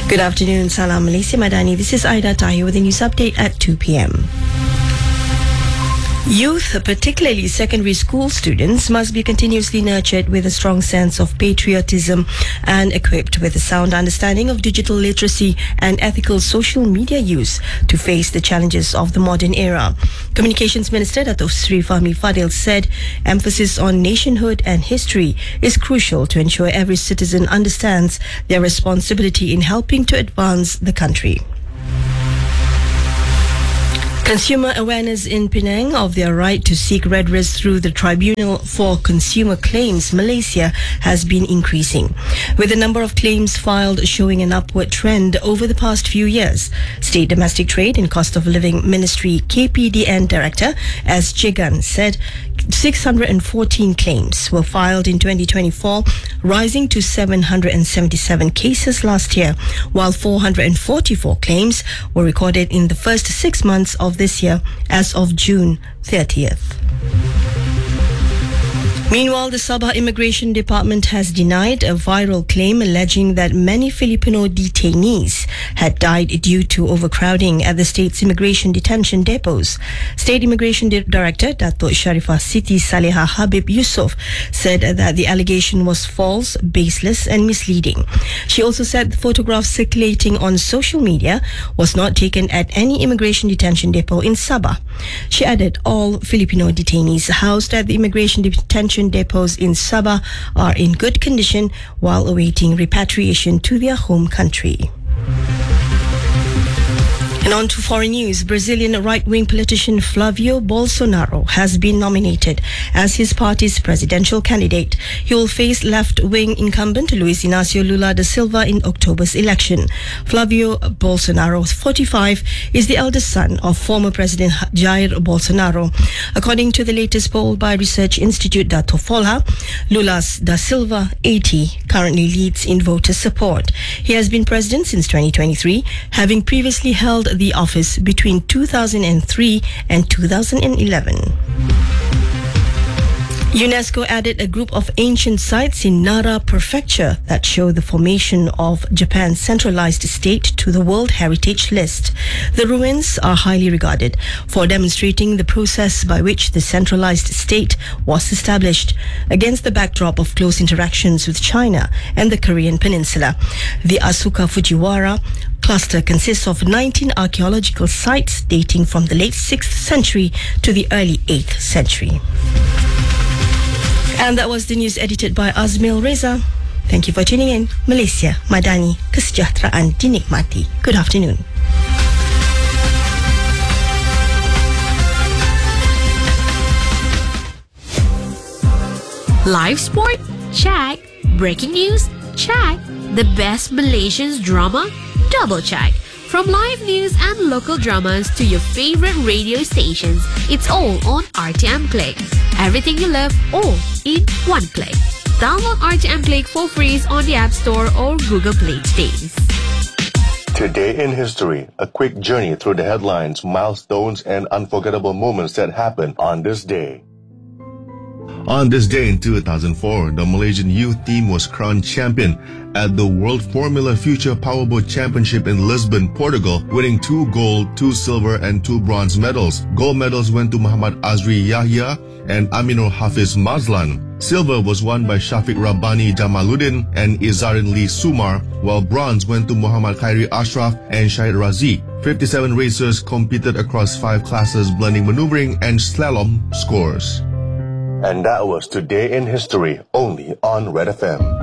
Good afternoon, Salam Malaysia Madani. This is Aida Tahir with a news update at 2 p.m. Youth, particularly secondary school students, must be continuously nurtured with a strong sense of patriotism and equipped with a sound understanding of digital literacy and ethical social media use to face the challenges of the modern era. Communications Minister Dato Sri Fahmi Fadil said emphasis on nationhood and history is crucial to ensure every citizen understands their responsibility in helping to advance the country. Consumer awareness in Penang of their right to seek redress through the Tribunal for Consumer Claims Malaysia has been increasing, with the number of claims filed showing an upward trend over the past few years. State Domestic Trade and Cost of Living Ministry KPDN Director S. Jigan said 614 claims were filed in 2024, rising to 777 cases last year, while 444 claims were recorded in the first 6 months of this year as of June 30th. Meanwhile, the Sabah Immigration Department has denied a viral claim alleging that many Filipino detainees had died due to overcrowding at the state's immigration detention depots. State Immigration Director Dato' Sharifah Siti Saleha Habib Yusof said that the allegation was false, baseless and misleading. She also said the photographs circulating on social media was not taken at any immigration detention depot in Sabah. She added all Filipino detainees housed at the immigration detention depots in Sabah are in good condition while awaiting repatriation to their home country. And on to foreign news. Brazilian right-wing politician Flavio Bolsonaro has been nominated as his party's presidential candidate. He will face left-wing incumbent Luiz Inácio Lula da Silva in October's election. Flavio Bolsonaro, 45, is the eldest son of former President Jair Bolsonaro. According to the latest poll by Research Institute Datafolha, Lula da Silva, 80, currently leads in voter support. He has been president since 2023, having previously held the office between 2003 and 2011. UNESCO added a group of ancient sites in Nara Prefecture that show the formation of Japan's centralized state to the World Heritage List. The ruins are highly regarded for demonstrating the process by which the centralized state was established against the backdrop of close interactions with China and the Korean Peninsula. The Asuka Fujiwara cluster consists of 19 archaeological sites dating from the late 6th century to the early 8th century. And that was the news edited by Azmil Reza. Thank you for tuning in. Malaysia Madani, kesejahteraan dinikmati. Good afternoon. Live sport? Check. Breaking news? Check. The best Malaysian drama? Double check. From live news and local dramas to your favorite radio stations, it's all on RTM Click. Everything you love, all in one click. Download RTM Click for free on the App Store or Google Play today. Today in history, a quick journey through the headlines, milestones, and unforgettable moments that happened on this day. On this day in 2004, the Malaysian youth team was crowned champion at the World Formula Future Powerboat Championship in Lisbon, Portugal, winning 2 gold, 2 silver, and 2 bronze medals. Gold medals went to Muhammad Azri Yahya and Aminur Hafiz Mazlan. Silver was won by Shafiq Rabbani Jamaluddin and Izzarin Lee Sumar, while bronze went to Muhammad Khairi Ashraf and Syed Razi. 57 racers competed across 5 classes, blending maneuvering and slalom scores. And that was Today in History, only on Red FM.